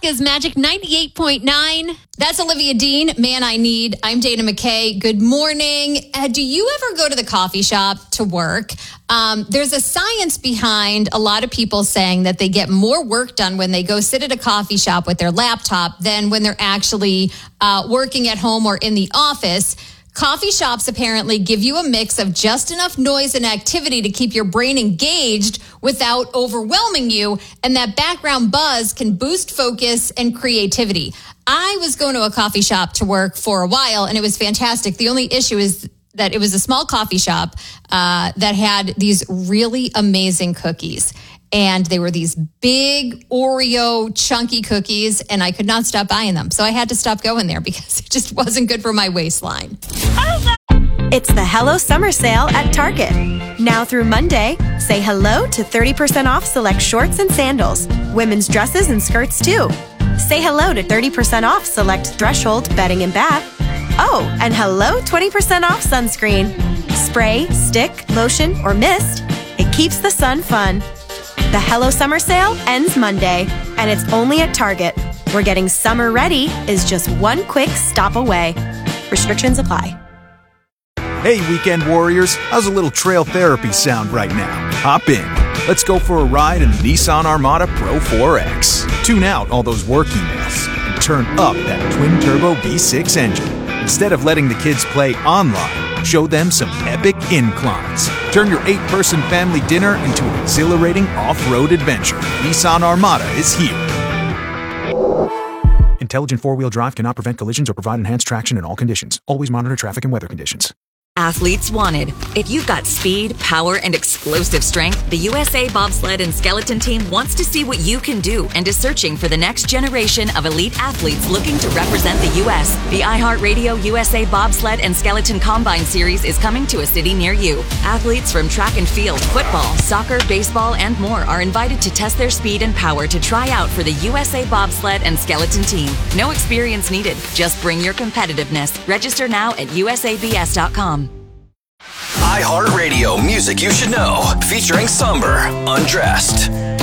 America's Magic 98.9. That's Olivia Dean, Man I Need. I'm Dana McKay. Good morning. Do you ever go to the coffee shop to work? There's a science behind a lot of people saying that they get more work done when they go sit at a coffee shop with their laptop than when they're actually working at home or in the office. Coffee shops apparently give you a mix of just enough noise and activity to keep your brain engaged without overwhelming you, and that background buzz can boost focus and creativity. I was going to a coffee shop to work for a while, and it was fantastic. The only issue is that it was a small coffee shop that had these really amazing cookies. And they were these big Oreo chunky cookies, and I could not stop buying them. So I had to stop going there because it just wasn't good for my waistline. It's the Hello Summer Sale at Target. Now through Monday, say hello to 30% off select shorts and sandals. Women's dresses and skirts too. Say hello to 30% off select Threshold bedding and bath. Oh, and hello 20% off sunscreen. Spray, stick, lotion, or mist. It keeps the sun fun. The Hello Summer Sale ends Monday, and it's only at Target, where getting summer ready is just one quick stop away. Restrictions apply. Hey, weekend warriors, how's a little trail therapy sound right now? Hop in. Let's go for a ride in the Nissan Armada Pro 4X. Tune out all those work emails and turn up that twin-turbo V6 engine. Instead of letting the kids play online, show them some epic inclines. Turn your 8-person family dinner into an exhilarating off-road adventure. Nissan Armada is here. Intelligent four-wheel drive cannot prevent collisions or provide enhanced traction in all conditions. Always monitor traffic and weather conditions. Athletes wanted. If you've got speed, power, and explosive strength, the USA Bobsled and Skeleton Team wants to see what you can do and is searching for the next generation of elite athletes looking to represent the U.S. The iHeartRadio USA Bobsled and Skeleton Combine Series is coming to a city near you. Athletes from track and field, football, soccer, baseball, and more are invited to test their speed and power to try out for the USA Bobsled and Skeleton Team. No experience needed. Just bring your competitiveness. Register now at usabs.com. iHeartRadio Music You Should Know, featuring Somber, Undressed.